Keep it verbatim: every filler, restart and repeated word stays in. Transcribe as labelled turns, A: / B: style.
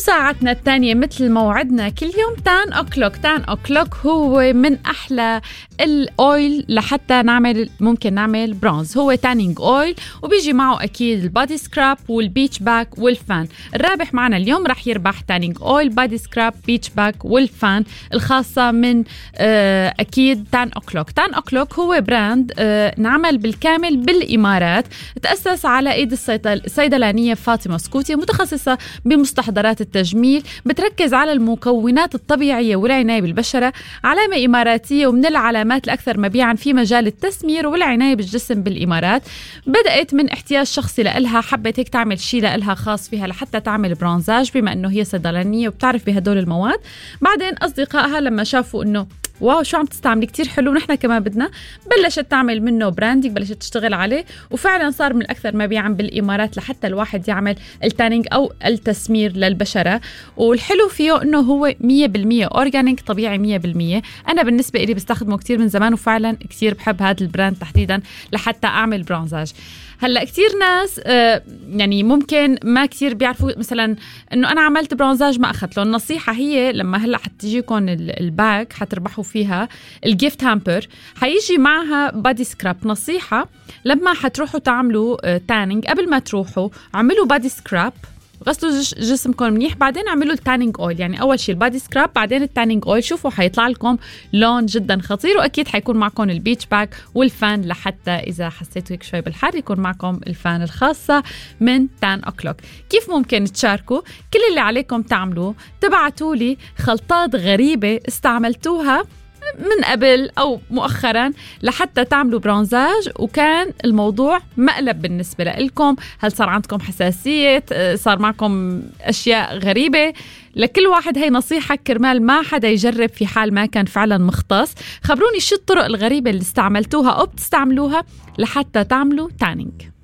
A: وساعتنا الثانية مثل موعدنا كل يوم تان أوكلوك. تان أوكلوك هو من أحلى الأويل لحتى نعمل ممكن نعمل برونز. هو تانينج أويل وبيجي معه أكيد البادي سكراب والبيتش باك والفان. الرابح معنا اليوم رح يربح تانينج أويل، بادي سكراب، بيتش باك والفان الخاصة من آه أكيد تان أوكلوك. تان أوكلوك هو براند آه نعمل بالكامل بالإمارات، تأسس على إيد الصيدلانية فاطمة سكوتي، متخصصة بمستحضرات التجميل، بتركز على المكونات الطبيعية والعناية بالبشرة. علامة إماراتية ومن العلامات الأكثر مبيعاً في مجال التسمير والعناية بالجسم بالإمارات. بدأت من احتياج شخصي لإلها، حبت هيك تعمل شيء لإلها خاص فيها لحتى تعمل برونزاج بما أنه هي صيدلانية وبتعرف بهدول المواد. بعدين أصدقائها لما شافوا أنه واو شو عم تستعملي كتير حلو ونحن كمان بدنا، بلشت تعمل منه براندينج، بلشت تشتغل عليه، وفعلا صار من الأكثر مبيعاً بالإمارات لحتى الواحد يعمل التانينج أو التسمير للبشرة. والحلو فيه إنه هو مية بالمية أورجانيك، طبيعي مية بالمية. أنا بالنسبة إلي بستخدمه كتير من زمان وفعلا كتير بحب هذا البراند تحديدا لحتى أعمل برونزاج. هلأ كتير ناس آه يعني ممكن ما كتير بيعرفوا مثلا إنه أنا عملت برونزاج ما أخذت له. النصيحة هي لما هلأ حتجيكم الباك حتربحوا فيها الجيفت هامبر، حيجي معها بادي سكراب. نصيحة لما حتروحوا تعملوا آه تانينج، قبل ما تروحوا عملوا بادي سكراب، غسلوا جسمكم منيح، بعدين عملوا التانينج اويل. يعني اول شيء البادي سكراب بعدين التانينج اويل. شوفوا حيطلع لكم لون جدا خطير. واكيد حيكون معكم البيتش باك والفان لحتى اذا حسيتوا هيك شوي بالحر يكون معكم الفان الخاصه من تان اوكلوك. كيف ممكن تشاركوا؟ كل اللي عليكم تعملوه تبعتوا لي خلطات غريبه استعملتوها من قبل أو مؤخراً لحتى تعملوا برونزاج وكان الموضوع مقلب بالنسبة لكم. هل صار عندكم حساسية؟ صار معكم أشياء غريبة؟ لكل واحد هي نصيحة كرمال ما حدا يجرب في حال ما كان فعلاً مختص. خبروني شو الطرق الغريبة اللي استعملتوها أو بتستعملوها لحتى تعملوا تانينج.